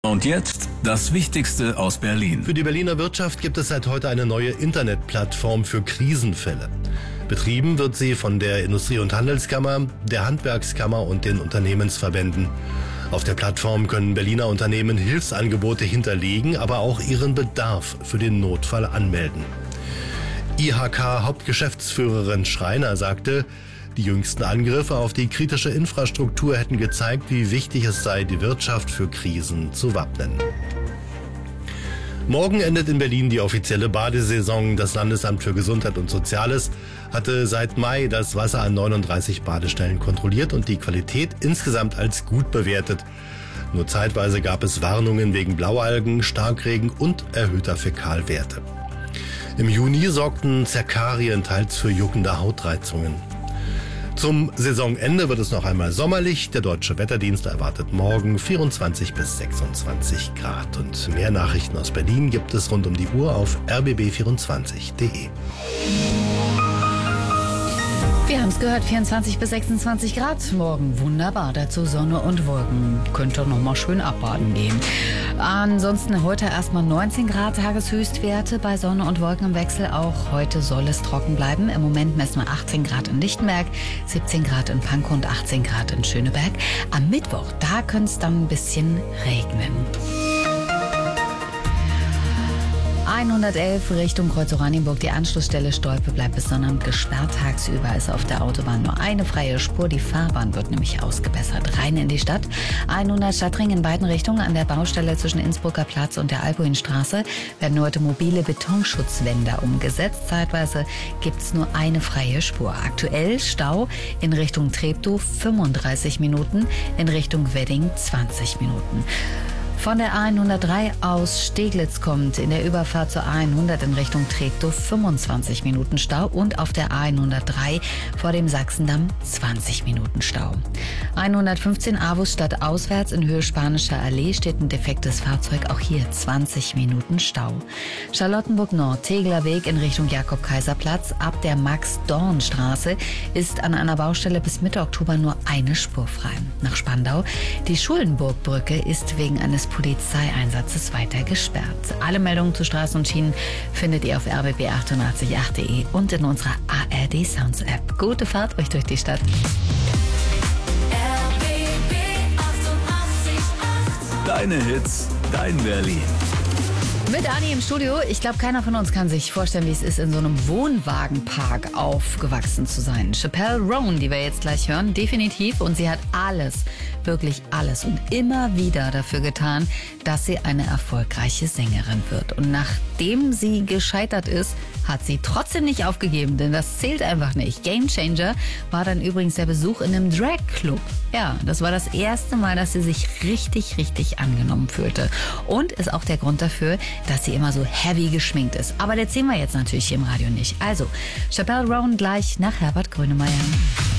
Und jetzt das Wichtigste aus Berlin. Für die Berliner Wirtschaft gibt es seit heute eine neue Internetplattform für Krisenfälle. Betrieben wird sie von der Industrie- und Handelskammer, der Handwerkskammer und den Unternehmensverbänden. Auf der Plattform können Berliner Unternehmen Hilfsangebote hinterlegen, aber auch ihren Bedarf für den Notfall anmelden. IHK-Hauptgeschäftsführerin Schreiner sagte, die jüngsten Angriffe auf die kritische Infrastruktur hätten gezeigt, wie wichtig es sei, die Wirtschaft für Krisen zu wappnen. Morgen endet in Berlin die offizielle Badesaison. Das Landesamt für Gesundheit und Soziales hatte seit Mai das Wasser an 39 Badestellen kontrolliert und die Qualität insgesamt als gut bewertet. Nur zeitweise gab es Warnungen wegen Blaualgen, Starkregen und erhöhter Fäkalwerte. Im Juni sorgten Zerkarien teils für juckende Hautreizungen. Zum Saisonende wird es noch einmal sommerlich. Der Deutsche Wetterdienst erwartet morgen 24 bis 26 Grad. Und mehr Nachrichten aus Berlin gibt es rund um die Uhr auf rbb24.de. Wir haben es gehört, 24 bis 26 Grad. Morgen wunderbar, dazu Sonne und Wolken. Könnte noch mal schön abbaden gehen. Ansonsten heute erstmal 19 Grad Tageshöchstwerte bei Sonne und Wolken im Wechsel. Auch heute soll es trocken bleiben. Im Moment messen wir 18 Grad in Lichtenberg, 17 Grad in Pankow und 18 Grad in Schöneberg. Am Mittwoch, da könnte es dann ein bisschen regnen. 111 Richtung Kreuz-Oranienburg. Die Anschlussstelle Stolpe bleibt bis Sonnabend gesperrt. Tagsüber ist auf der Autobahn nur eine freie Spur. Die Fahrbahn wird nämlich ausgebessert. Rein in die Stadt. 100 Stadtring in beiden Richtungen. An der Baustelle zwischen Innsbrucker Platz und der Albuinstraße werden heute mobile Betonschutzwände umgesetzt. Zeitweise gibt es nur eine freie Spur. Aktuell Stau in Richtung Treptow 35 Minuten, in Richtung Wedding 20 Minuten. Von der A103 aus Steglitz kommt in der Überfahrt zur A100 in Richtung Treptow 25 Minuten Stau und auf der A103 vor dem Sachsendamm 20 Minuten Stau. 115 Avus stadtauswärts in Höhe Spanischer Allee steht ein defektes Fahrzeug, auch hier 20 Minuten Stau. Charlottenburg Nord, Tegeler Weg in Richtung Jakob-Kaiser-Platz ab der Max-Dorn-Straße ist an einer Baustelle bis Mitte Oktober nur eine Spur frei. Nach Spandau, die Schulenburgbrücke ist wegen eines Polizeieinsatzes weiter gesperrt. Alle Meldungen zu Straßen und Schienen findet ihr auf rbb888.de und in unserer ARD Sounds App. Gute Fahrt euch durch die Stadt. RBB 88.8. Deine Hits, dein Berlin. Mit Anni im Studio. Ich glaube, keiner von uns kann sich vorstellen, wie es ist, in so einem Wohnwagenpark aufgewachsen zu sein. Chappelle Roan, die wir jetzt gleich hören, definitiv. Und sie hat alles, wirklich alles und immer wieder dafür getan, dass sie eine erfolgreiche Sängerin wird. Und nachdem sie gescheitert ist, hat sie trotzdem nicht aufgegeben, denn das zählt einfach nicht. Game Changer war dann übrigens der Besuch in einem Drag-Club. Ja, das war das erste Mal, dass sie sich richtig, richtig angenommen fühlte. Und ist auch der Grund dafür, dass sie immer so heavy geschminkt ist. Aber das sehen wir jetzt natürlich hier im Radio nicht. Also, Chappelle Roan gleich nach Herbert Grönemeyer.